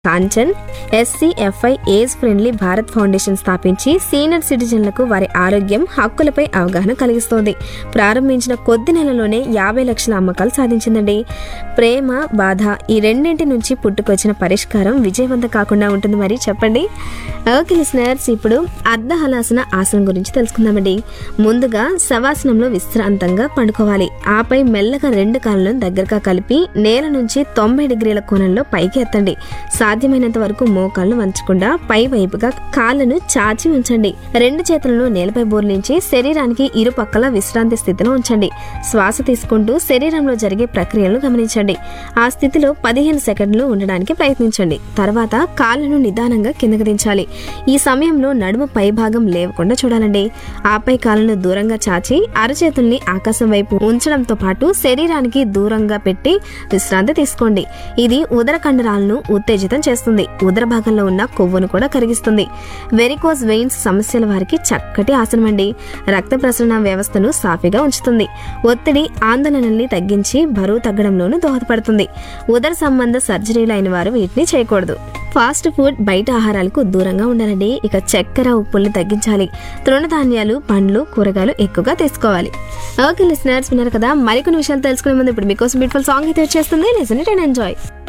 Kanchan SCFI age friendly Bharat foundation స్థాపించి senior సిటిజన్లకు వారి ఆరోగ్యం హక్కులపై అవగాహన కలిగిస్తోంది. ప్రారంభించిన కొద్ది నెలలోనే 50 లక్షల అమ్మకాలు సాధించిందండి. ప్రేమ, బాధ ఈ రెండింటి నుంచి పుట్టుకొచ్చిన పరిష్కారం విజయవంతం కాకుండా ఉంటుంది మరి చెప్పండి. ఓకే లిసనర్స్, ఇప్పుడు అర్ధహలాసన ఆసనం గురించి తెలుసుకుందామండి. ముందుగా శవాసనంలో విశ్రాంతంగా పండుకోవాలి. ఆపై మెల్లగా 2 కాళ్ళను దగ్గరగా కలిపి నేల నుంచి 90 డిగ్రీల కోణంలో పైకి ఎత్తండి. సాధ్యమైనంత వరకు మోకాళ్లు వంచకుండా పై వైపుగా కాళ్ళను చాచి ఉంచండి. 2 చేతులను నేలపై బోర్లించి శరీరానికి ఇరు పక్కల విశ్రాంతి స్థితిలో ఉంచండి. శ్వాస తీసుకుంటూ శరీరంలో జరిగే ప్రక్రియలను గమనించండి. ఆ స్థితిలో 15 సెకండ్లు ఉండడానికి ప్రయత్నించండి. తర్వాత కాళ్ళను నిదానంగా కిందకు దించాలి. ఈ సమయంలో నడుము పై భాగం లేవకుండా చూడాలండి. ఆపై కాళ్ళను దూరంగా చాచి అరచేతుల్ని ఆకాశం వైపు ఉంచడంతో పాటు శరీరానికి దూరంగా పెట్టి విశ్రాంతి తీసుకోండి. ఇది ఉదర కండరాలను ఉత్తేజితం చేస్తుంది. ఉదర భాగంలో ఉన్న కొవ్వును కూడా కరిగిస్తుంది. వెరికోస్ వెయిన్స్ సమస్యల వారికి చక్కటి ఆసనం అండి. రక్త ప్రసరణ వ్యవస్థను సాఫీగా ఉంచుతుంది. ఒత్తిడి, ఆందోళనల్ని తగ్గించి బరువు తగ్గడంలోనూ దోహదపడుతుంది. ఉదర సంబంధ సర్జరీలు అయిన వారు వీటిని చేయకూడదు. ఫాస్ట్ ఫుడ్, బయట ఆహారాలకు దూరంగా ఉండాలండి. ఇక చక్కెర, ఉప్పుల్ని తగ్గించాలి. తృణధాన్యాలు, పండ్లు, కూరగాయలు ఎక్కువగా తీసుకోవాలి. ఓకే లిసనర్స్, విన్నారు కదా. మరికొన్ని విషయాలు తెలుసుకునే ముందు ఇప్పుడు మీకోసం బ్యూటిఫుల్ సాంగ్ అయితే వచ్చేస్తుంది. Listen it and enjoy.